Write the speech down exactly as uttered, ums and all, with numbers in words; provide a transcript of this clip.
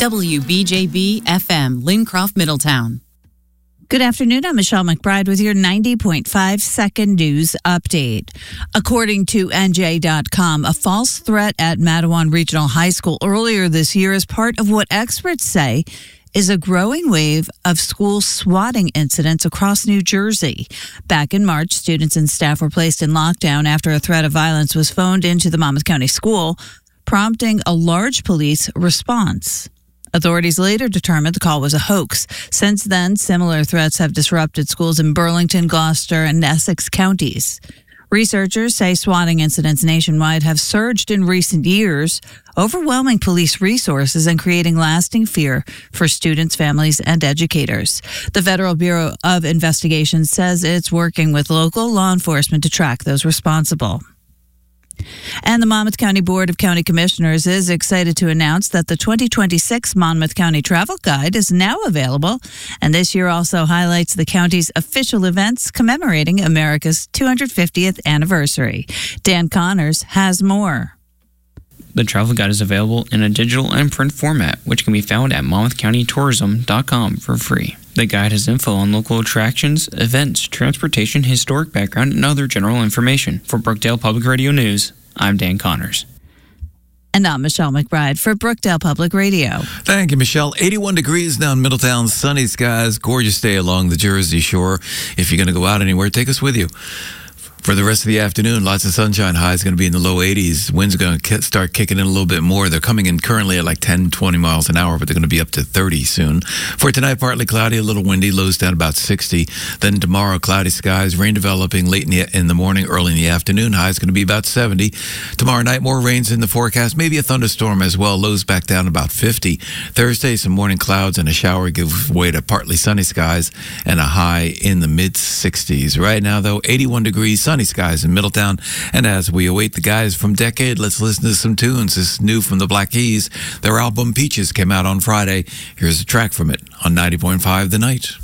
W B J B F M, Lincroft, Middletown. Good afternoon. I'm Michelle McBride with your ninety point five second news update. According to N J dot com, a false threat at Matawan Regional High School earlier this year is part of what experts say is a growing wave of school swatting incidents across New Jersey. Back in March, students and staff were placed in lockdown after a threat of violence was phoned into the Monmouth County School, prompting a large police response. Authorities later determined the call was a hoax. Since then, similar threats have disrupted schools in Burlington, Gloucester, and Essex counties. Researchers say swatting incidents nationwide have surged in recent years, overwhelming police resources and creating lasting fear for students, families, and educators. The Federal Bureau of Investigation says it's working with local law enforcement to track those responsible. And the Monmouth County Board of County Commissioners is excited to announce that the twenty twenty-six Monmouth County Travel Guide is now available, and this year also highlights the county's official events commemorating America's two hundred fiftieth anniversary. Dan Connors has more. The travel guide is available in a digital and print format, which can be found at monmouth county tourism dot com for free. The guide has info on local attractions, events, transportation, historic background, and other general information. For Brookdale Public Radio News, I'm Dan Connors. And I'm Michelle McBride for Brookdale Public Radio. Thank you, Michelle. eighty-one degrees down Middletown, sunny skies, gorgeous day along the Jersey Shore. If you're going to go out anywhere, take us with you. For the rest of the afternoon, lots of sunshine. High is going to be in the low eighties. Winds are going to start kicking in a little bit more. They're coming in currently at like ten, twenty miles an hour, but they're going to be up to thirty soon. For tonight, partly cloudy, a little windy, lows down about sixty. Then tomorrow, cloudy skies, rain developing late in the, in the morning, early in the afternoon. High is going to be about seventy. Tomorrow night, more rains in the forecast, maybe a thunderstorm as well. Lows back down about fifty. Thursday, some morning clouds and a shower give way to partly sunny skies and a high in the mid sixties. Right now, though, eighty-one degrees, sunny skies in Middletown. And as we await the guys from Decade, let's listen to some tunes. This is new from the Black Keys. Their album Peaches came out on Friday. Here's a track from it on ninety point five The Night.